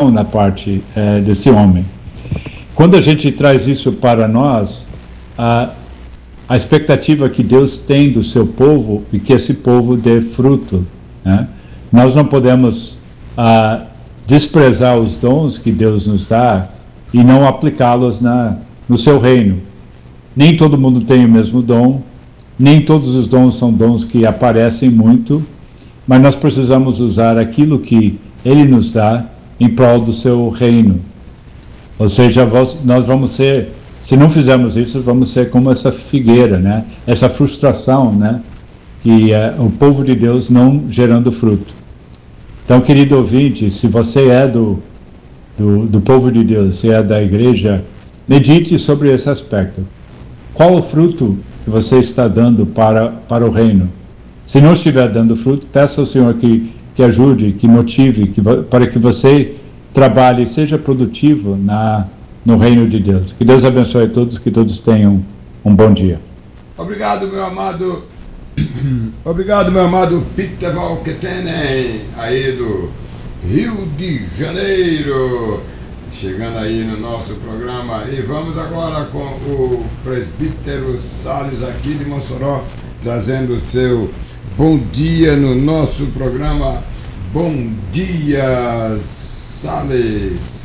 frustração na parte desse homem. Quando a gente traz isso para nós, a expectativa que Deus tem do seu povo e que esse povo dê fruto, né? Nós não podemos desprezar os dons que Deus nos dá e não aplicá-los no seu reino. Nem todo mundo tem o mesmo dom, nem todos os dons são dons que aparecem muito, mas nós precisamos usar aquilo que Ele nos dá em prol do seu reino. Ou seja, nós vamos ser, se não fizermos isso, vamos ser como essa figueira, né? Essa frustração, né? Que é o povo de Deus não gerando fruto. Então, querido ouvinte, se você é do povo de Deus, se é da igreja, medite sobre esse aspecto. Qual o fruto que você está dando para o reino? Se não estiver dando fruto, peça ao Senhor que ajude, que motive, para que você trabalhe e seja produtivo no reino de Deus. Que Deus abençoe a todos, que todos tenham um bom dia. Obrigado, meu amado. Obrigado, meu amado Peter Valketenen, aí do Rio de Janeiro, chegando aí no nosso programa. E vamos agora com o presbítero Salles aqui de Mossoró, trazendo o seu bom dia no nosso programa. Bom dia, Salles.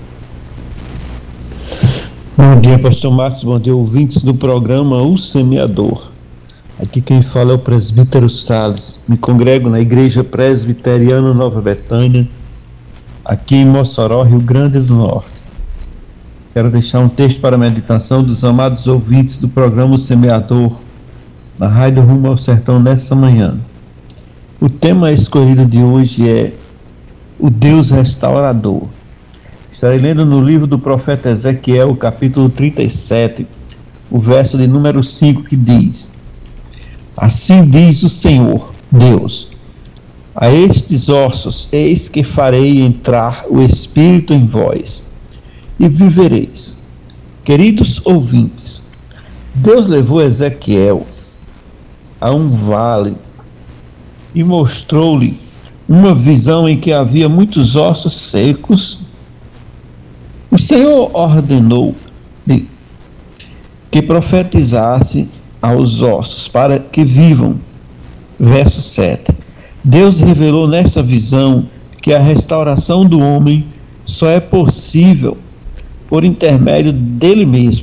Bom dia, pastor Marcos, bom dia, ouvintes do programa O Semeador. Aqui quem fala é o presbítero Salles. Me congrego na Igreja Presbiteriana Nova Betânia, aqui em Mossoró, Rio Grande do Norte. Quero deixar um texto para a meditação dos amados ouvintes do programa O Semeador, na Rádio Rumo ao Sertão, nessa manhã. O tema escolhido de hoje é o Deus Restaurador. Estarei lendo no livro do profeta Ezequiel, capítulo 37, o verso de número 5, que diz: Assim diz o Senhor, Deus, a estes ossos, eis que farei entrar o Espírito em vós, e vivereis. Queridos ouvintes, Deus levou Ezequiel a um vale e mostrou-lhe uma visão em que havia muitos ossos secos. O Senhor ordenou-lhe que profetizasse aos ossos para que vivam. Verso 7. Deus revelou nesta visão que a restauração do homem só é possível por intermédio dele mesmo.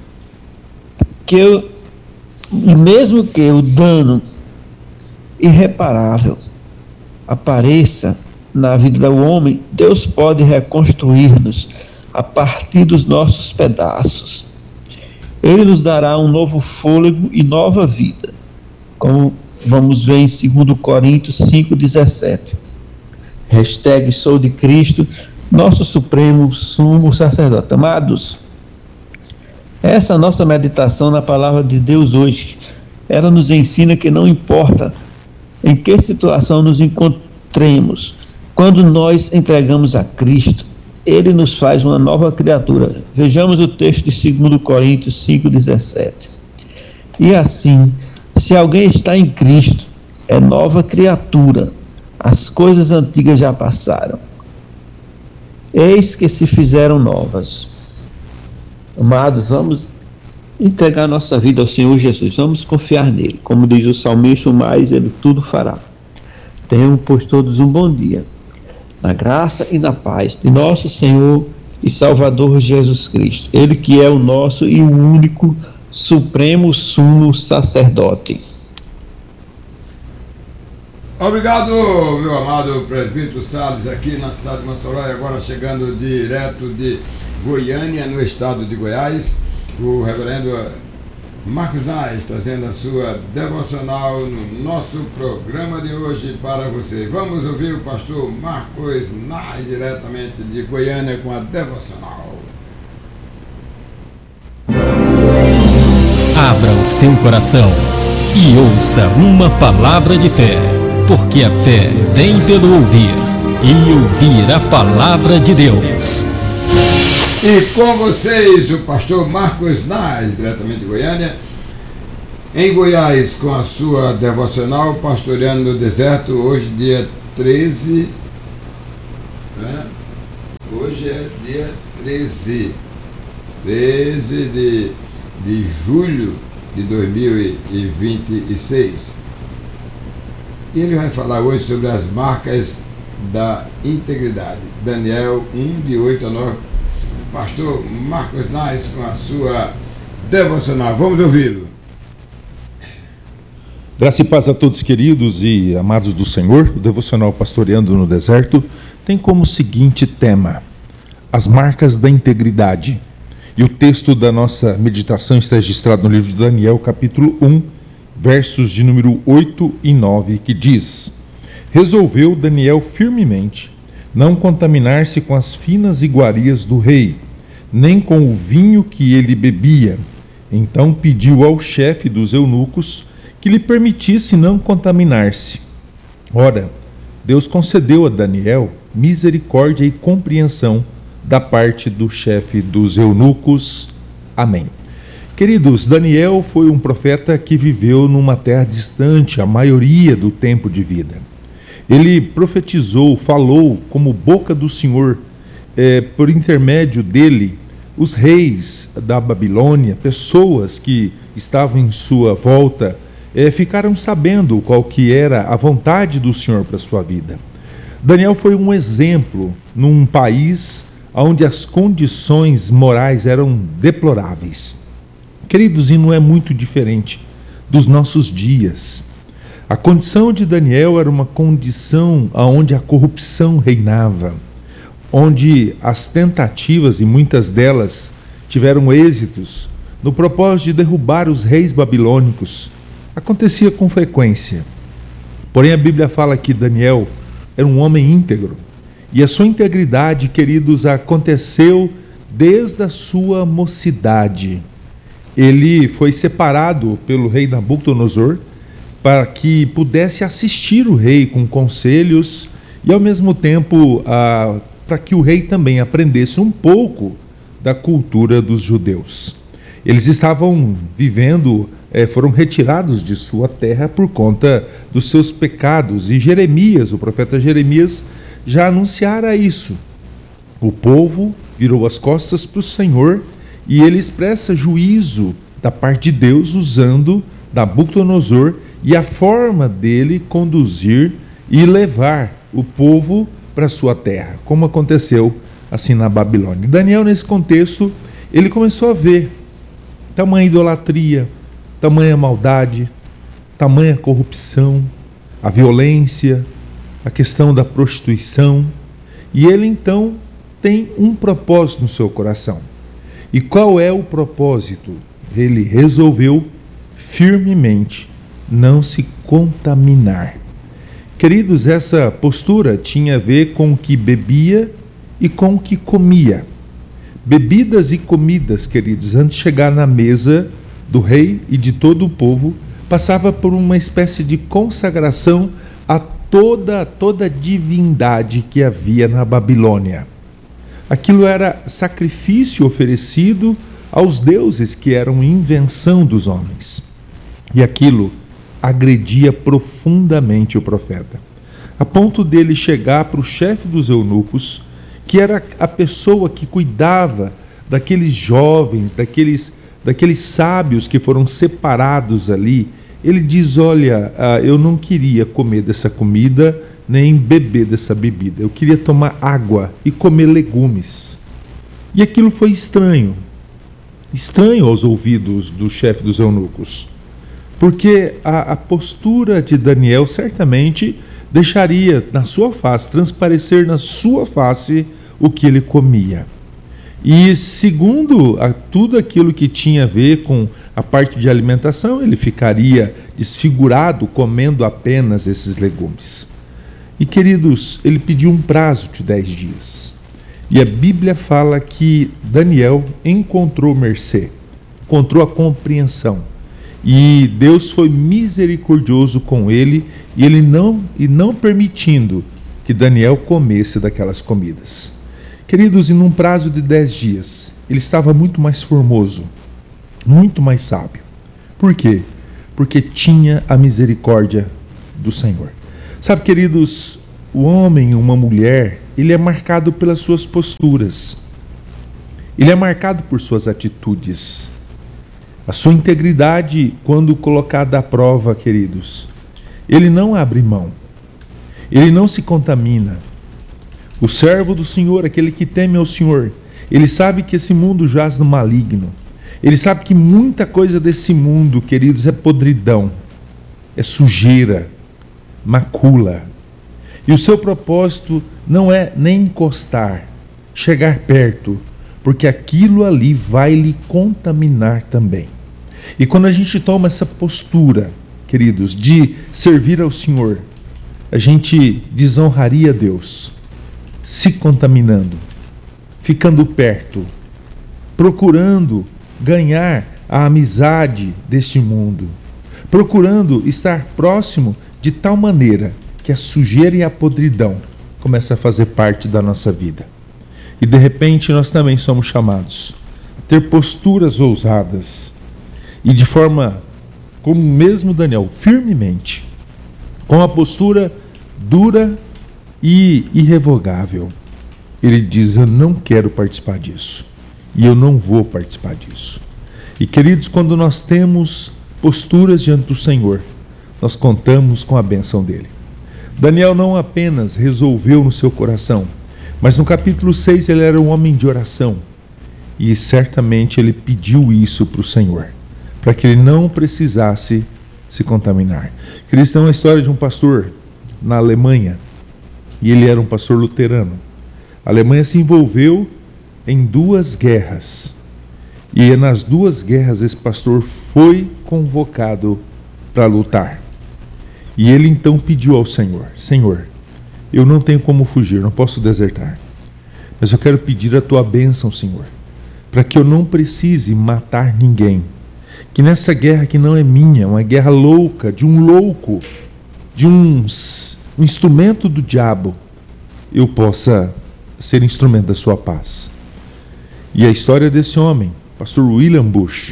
E mesmo que o dano irreparável apareça na vida do homem, Deus pode reconstruir-nos a partir dos nossos pedaços. Ele nos dará um novo fôlego e nova vida, como vamos ver em 2 Coríntios 5,17. Sou de Cristo, nosso supremo sumo sacerdote. Amados, essa nossa meditação na palavra de Deus hoje, ela nos ensina que não importa em que situação nos encontremos, quando nós entregamos a Cristo, Ele nos faz uma nova criatura. Vejamos o texto de 2 Coríntios 5,17. E assim, se alguém está em Cristo, é nova criatura, as coisas antigas já passaram, eis que se fizeram novas. Amados, vamos entregar nossa vida ao Senhor Jesus, vamos confiar nele, como diz o salmista, mais ele tudo fará. Tenham, pois, todos um bom dia, na graça e na paz de nosso Senhor e Salvador Jesus Cristo, Ele que é o nosso e o único supremo sumo sacerdote. Obrigado, meu amado presbítero Salles, aqui na cidade de Mossoró, e agora chegando direto de Goiânia, no estado de Goiás, o reverendo Marcos Nais, trazendo a sua devocional no nosso programa de hoje para você. Vamos ouvir o pastor Marcos Nais, diretamente de Goiânia, com a devocional. Abra o seu coração e ouça uma palavra de fé, porque a fé vem pelo ouvir, e ouvir a palavra de Deus. E com vocês, o pastor Marcos Nais, diretamente de Goiânia, em Goiás, com a sua devocional, pastoreando no deserto, hoje dia 13, né? Hoje é dia 13 de julho de 2026. E ele vai falar hoje sobre as marcas da integridade. Daniel 1, de 8 a 9. Pastor Marcos Nais com a sua devocional. Vamos ouvi-lo. Graça e paz a todos, queridos e amados do Senhor. O devocional Pastoreando no Deserto tem como seguinte tema: as marcas da integridade. E o texto da nossa meditação está registrado no livro de Daniel, capítulo 1, versos de número 8 e 9, que diz: resolveu Daniel firmemente não contaminar-se com as finas iguarias do rei, nem com o vinho que ele bebia. Então pediu ao chefe dos eunucos que lhe permitisse não contaminar-se. Ora, Deus concedeu a Daniel misericórdia e compreensão da parte do chefe dos eunucos. Amém. Queridos, Daniel foi um profeta que viveu numa terra distante a maioria do tempo de vida. Ele profetizou, falou como boca do Senhor, por intermédio dele, os reis da Babilônia, pessoas que estavam em sua volta, ficaram sabendo qual que era a vontade do Senhor para a sua vida. Daniel foi um exemplo num país onde as condições morais eram deploráveis. Queridos, e não é muito diferente dos nossos dias. A condição de Daniel era uma condição onde a corrupção reinava, onde as tentativas, e muitas delas tiveram êxitos, no propósito de derrubar os reis babilônicos, acontecia com frequência. Porém, a Bíblia fala que Daniel era um homem íntegro, e a sua integridade, queridos, aconteceu desde a sua mocidade. Ele foi separado pelo rei Nabucodonosor para que pudesse assistir o rei com conselhos e, ao mesmo tempo, para que o rei também aprendesse um pouco da cultura dos judeus. Eles estavam vivendo, foram retirados de sua terra por conta dos seus pecados. E Jeremias, o profeta Jeremias, já anunciara isso. O povo virou as costas para o Senhor e ele expressa juízo da parte de Deus usando Nabucodonosor e a forma dele conduzir e levar o povo para sua terra, como aconteceu assim na Babilônia. Daniel, nesse contexto, ele começou a ver tamanha idolatria, tamanha maldade, tamanha corrupção, a violência, a questão da prostituição, e ele então tem um propósito no seu coração. E qual é o propósito? Ele resolveu firmemente não se contaminar. Queridos, essa postura tinha a ver com o que bebia e com o que comia. Bebidas e comidas, queridos, antes de chegar na mesa do rei e de todo o povo, passava por uma espécie de consagração a toda a divindade que havia na Babilônia. Aquilo era sacrifício oferecido aos deuses que eram invenção dos homens. E aquilo agredia profundamente o profeta, a ponto dele chegar para o chefe dos eunucos, que era a pessoa que cuidava daqueles jovens, daqueles sábios que foram separados ali. Ele diz: olha, eu não queria comer dessa comida, nem beber dessa bebida. Eu queria tomar água e comer legumes. E aquilo foi estranho aos ouvidos do chefe dos eunucos, porque a postura de Daniel certamente deixaria na sua face, transparecer na sua face o que ele comia. E segundo tudo aquilo que tinha a ver com a parte de alimentação, ele ficaria desfigurado comendo apenas esses legumes. E queridos, ele pediu um prazo de 10 dias. E a Bíblia fala que Daniel encontrou mercê, encontrou a compreensão. E Deus foi misericordioso com ele, e não permitindo que Daniel comesse daquelas comidas. Queridos, e num prazo de 10 dias, ele estava muito mais formoso, muito mais sábio. Por quê? Porque tinha a misericórdia do Senhor. Sabe, queridos, o homem, uma mulher, ele é marcado pelas suas posturas. Ele é marcado por suas atitudes. A sua integridade, quando colocada à prova, queridos, ele não abre mão. Ele não se contamina. O servo do Senhor, aquele que teme ao Senhor, ele sabe que esse mundo jaz no maligno. Ele sabe que muita coisa desse mundo, queridos, é podridão, é sujeira, macula. E o seu propósito não é nem encostar, chegar perto, porque aquilo ali vai lhe contaminar também. E quando a gente toma essa postura, queridos, de servir ao Senhor, a gente desonraria a Deus, se contaminando, ficando perto, procurando ganhar a amizade deste mundo, procurando estar próximo de tal maneira que a sujeira e a podridão começam a fazer parte da nossa vida. E de repente nós também somos chamados a ter posturas ousadas e de forma, como mesmo Daniel, firmemente, com a postura dura e irrevogável. Ele diz: eu não quero participar disso. E eu não vou participar disso. E queridos, quando nós temos posturas diante do Senhor, nós contamos com a bênção dele. Daniel não apenas resolveu no seu coração, mas no capítulo 6 ele era um homem de oração. E certamente ele pediu isso para o Senhor, para que ele não precisasse se contaminar. Queridos, tem uma história de um pastor na Alemanha, e ele era um pastor luterano. A Alemanha se envolveu em 2 guerras, e nas 2 guerras esse pastor foi convocado para lutar. E ele então pediu ao Senhor: Senhor, eu não tenho como fugir, não posso desertar, mas eu quero pedir a tua bênção, Senhor, para que eu não precise matar ninguém, que nessa guerra que não é minha, uma guerra louca, de um louco, de um instrumento do diabo, eu possa ser instrumento da sua paz. E a história desse homem, pastor William Bush,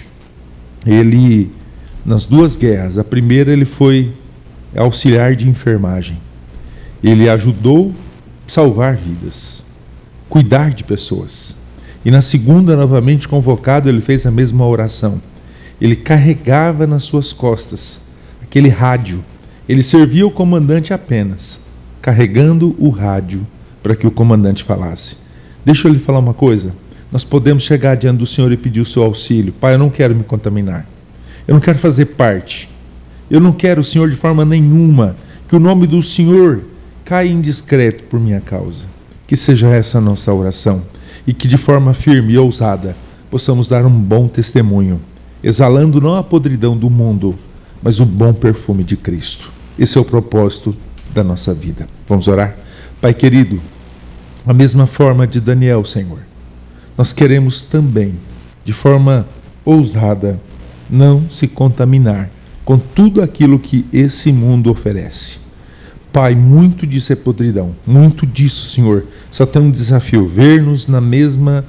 ele, nas 2 guerras, a primeira ele foi auxiliar de enfermagem. Ele ajudou a salvar vidas, cuidar de pessoas. E na segunda, novamente convocado, ele fez a mesma oração. Ele carregava nas suas costas aquele rádio. Ele servia o comandante apenas, carregando o rádio para que o comandante falasse. Deixa eu lhe falar uma coisa. Nós podemos chegar diante do Senhor e pedir o seu auxílio. Pai, eu não quero me contaminar. Eu não quero fazer parte. Eu não quero, Senhor, de forma nenhuma, que o nome do Senhor caia indiscreto por minha causa. Que seja essa a nossa oração. E que de forma firme e ousada possamos dar um bom testemunho, exalando não a podridão do mundo, mas o bom perfume de Cristo. Esse é o propósito da nossa vida. Vamos orar? Pai querido, a mesma forma de Daniel, Senhor, nós queremos também, de forma ousada, não se contaminar com tudo aquilo que esse mundo oferece. Pai, muito disso é podridão, muito disso, Senhor, só tem um desafio: ver-nos na mesma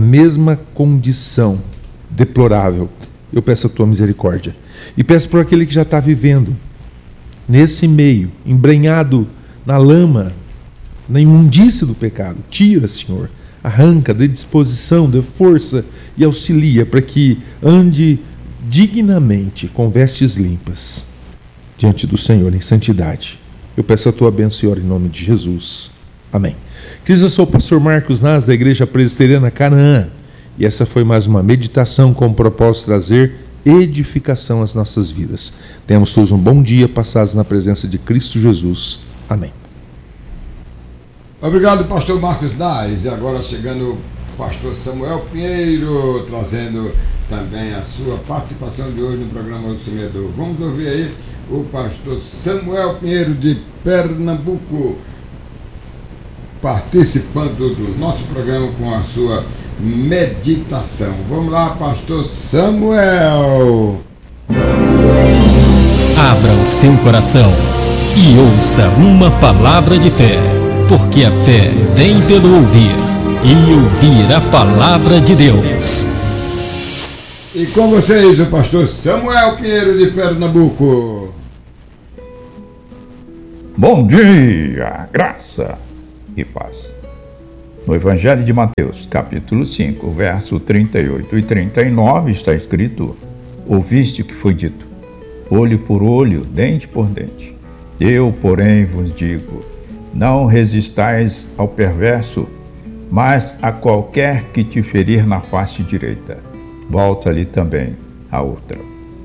condição deplorável. Eu peço a tua misericórdia e peço por aquele que já está vivendo nesse meio, embrenhado na lama, na imundície do pecado. Tira, Senhor, arranca, dê disposição, dê força e auxilia para que ande dignamente, com vestes limpas, diante do Senhor em santidade. Eu peço a tua bênção, Senhor, em nome de Jesus. Amém. Queridos, eu sou o pastor Marcos Nas, da Igreja Presbiteriana Canaã, e essa foi mais uma meditação com o propósito de trazer edificação às nossas vidas. Tenhamos todos um bom dia passados na presença de Cristo Jesus. Amém. Obrigado, pastor Marcos Nas. E agora chegando o pastor Samuel Pinheiro, trazendo também a sua participação de hoje no programa do Semeador. Vamos ouvir aí o pastor Samuel Pinheiro de Pernambuco, participando do nosso programa com a sua meditação. Vamos lá, pastor Samuel. Abra o seu coração e ouça uma palavra de fé, porque a fé vem pelo ouvir, e ouvir a palavra de Deus. E com vocês, o pastor Samuel Pinheiro de Pernambuco. Bom dia, graça e paz. No Evangelho de Mateus, capítulo 5, verso 38 e 39, está escrito: ouviste o que foi dito, olho por olho, dente por dente. Eu, porém, vos digo, não resistais ao perverso, mas a qualquer que te ferir na face direita, volta-lhe também a outra.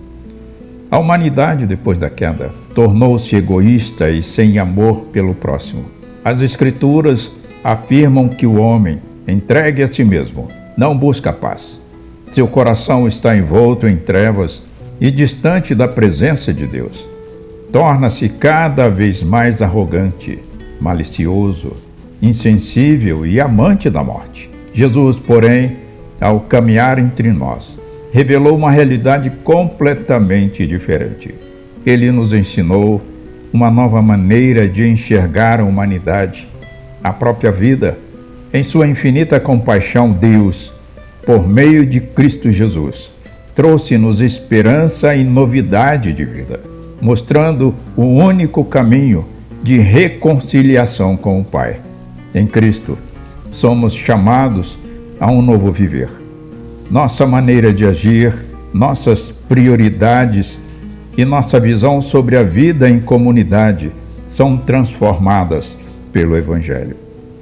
A humanidade, depois da queda, tornou-se egoísta e sem amor pelo próximo. As Escrituras afirmam que o homem, entregue a si mesmo, não busca a paz. Seu coração está envolto em trevas e distante da presença de Deus. Torna-se cada vez mais arrogante, malicioso, insensível e amante da morte. Jesus, porém, ao caminhar entre nós, revelou uma realidade completamente diferente. Ele nos ensinou uma nova maneira de enxergar a humanidade, a própria vida. Em sua infinita compaixão, Deus, por meio de Cristo Jesus, trouxe-nos esperança e novidade de vida, mostrando o único caminho de reconciliação com o Pai. Em Cristo, somos chamados a um novo viver. Nossa maneira de agir, nossas prioridades e nossa visão sobre a vida em comunidade são transformadas pelo Evangelho.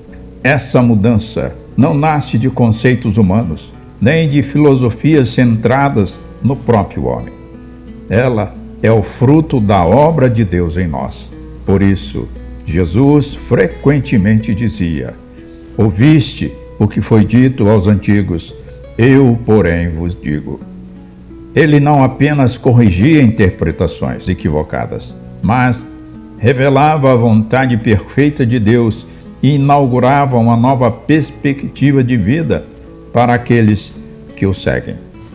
Essa mudança não nasce de conceitos humanos, nem de filosofias centradas no próprio homem. Ela é o fruto da obra de Deus em nós. Por isso, Jesus frequentemente dizia: ouviste o que foi dito aos antigos, eu, porém, vos digo. Ele não apenas corrigia interpretações equivocadas, mas revelava a vontade perfeita de Deus e inaugurava uma nova perspectiva de vida para aqueles que o seguem.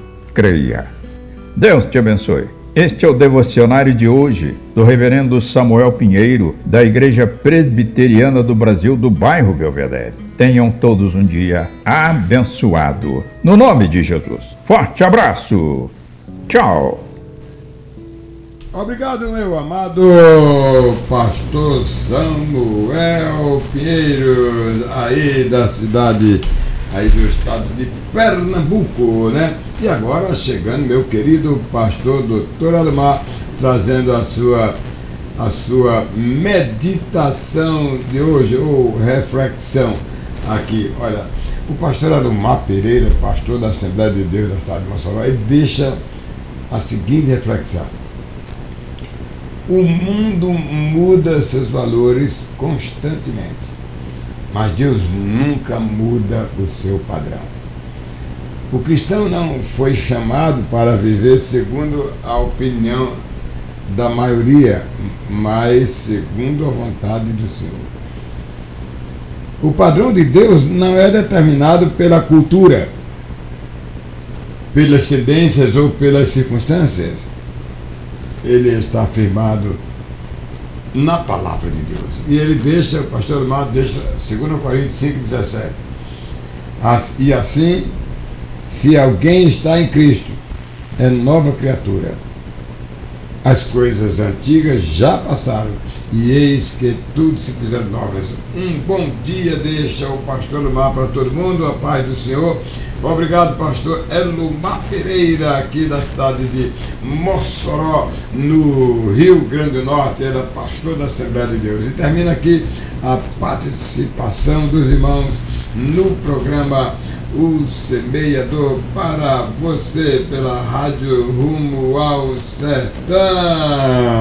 Creia. Deus te abençoe. Este é o devocionário de hoje do reverendo Samuel Pinheiro, da Igreja Presbiteriana do Brasil, do bairro Belvedere. Tenham todos um dia abençoado, no nome de Jesus. Forte abraço. Tchau. Obrigado, meu amado pastor Samuel Pinheiro, aí da cidade, aí do estado de Pernambuco, né? E agora chegando meu querido pastor Dr. Alemar, trazendo a sua meditação de hoje, ou reflexão aqui. Olha, o pastor Alemar Pereira, pastor da Assembleia de Deus da cidade de Mossoró, ele deixa a seguinte reflexão: o mundo muda seus valores constantemente, mas Deus nunca muda o seu padrão. O cristão não foi chamado para viver segundo a opinião da maioria, mas segundo a vontade do Senhor. O padrão de Deus não é determinado pela cultura, pelas tendências ou pelas circunstâncias. Ele está afirmado na palavra de Deus. E ele deixa, o pastor Amado deixa 2 Coríntios 5,17. E assim, se alguém está em Cristo, é nova criatura. As coisas antigas já passaram, e eis que tudo se fizeram novas. Um bom dia deixa o pastor Elomar para todo mundo, a paz do Senhor. Obrigado, pastor Elomar Pereira, aqui da cidade de Mossoró, no Rio Grande do Norte. Ele é pastor da Assembleia de Deus. E termina aqui a participação dos irmãos no programa O Semeador para você pela Rádio Rumo ao Sertão.